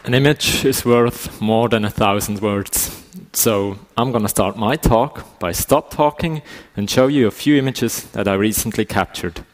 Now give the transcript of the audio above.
An image is worth more than 1,000 words. So I'm going to start my talk by stop talking and show you a few images that I recently captured.